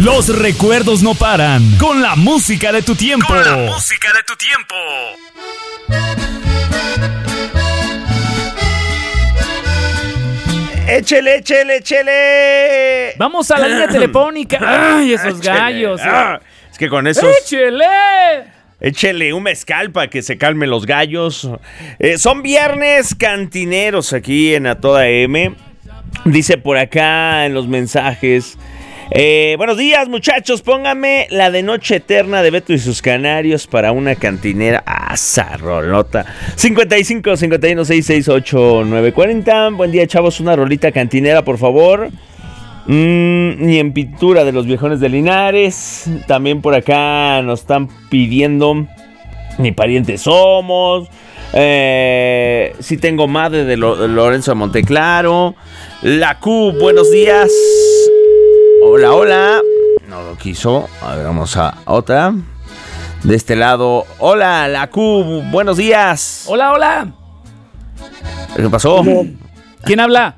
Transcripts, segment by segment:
Los recuerdos no paran. Con la música de tu tiempo. Con la música de tu tiempo. ¡Échele, échele, échele! Vamos a la línea telefónica. ¡Ay, esos gallos! Es que con esos... ¡Échele! Échele un mezcal para que se calmen los gallos. Son viernes cantineros aquí en A Toda M. Dice por acá en los mensajes... buenos días, muchachos. Póngame la de Noche Eterna de Beto y sus Canarios para una cantinera. ¡Asa, rolota! 55 51 668 940. Buen día, chavos. Una rolita cantinera, por favor. Ni en pintura de los viejones de Linares. También por acá nos están pidiendo Ni parientes somos. Si tengo madre de Lorenzo de Monteclaro. La Q, buenos días. Hola, hola. No lo quiso. A ver, vamos a otra. De este lado. Hola, la Q. Buenos días. Hola, hola. ¿Qué pasó? ¿Quién habla?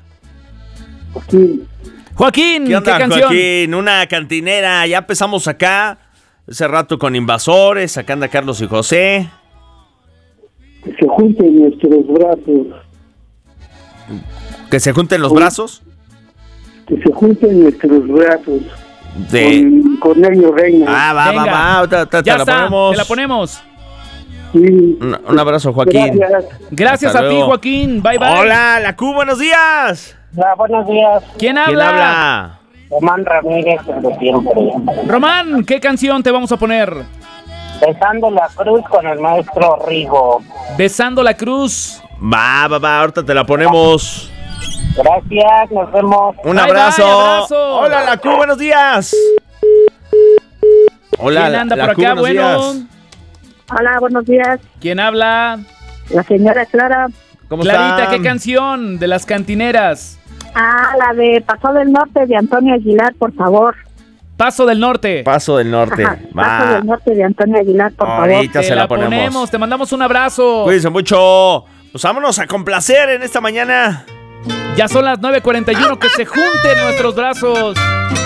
Joaquín. ¿Qué onda, ¿Qué canción? Joaquín? Una cantinera. Ya empezamos acá. Hace rato con Invasores. Acá anda Carlos y José. Que se junten nuestros brazos. ¿Que se junten los brazos? Que se junten nuestros brazos. Con Cornelio Reina. Va. Ya está, te la ponemos. Sí. Un abrazo, Joaquín. Gracias Hasta a ti, luego. Joaquín. Bye, bye. Hola, la Q, buenos días. Buenos días. ¿Quién ¿Quién habla? habla? Román Ramírez, de siempre. Román, ¿qué canción te vamos a poner? Besando la cruz con el maestro Rigo. Besando la cruz. Va. Ahorita te la ponemos. Gracias, nos vemos. Un Bye, abrazo. bye, abrazo. Hola, la Q, buenos días. Hola, ¿Quién anda la por Q, acá? buenos Bueno. días. Hola, buenos días. ¿Quién habla? La señora Clara. ¿Cómo Clarita, están? ¿qué canción de las cantineras? La de Paso del Norte de Antonio Aguilar, por favor. Paso del Norte. Paso del Norte. Ajá, Va. Paso del Norte de Antonio Aguilar, por favor. Ahorita Te se la la ponemos. te mandamos un abrazo. Cuídense mucho. Pues vámonos a complacer en esta mañana. Ya son las 9:41, que se junten nuestros brazos.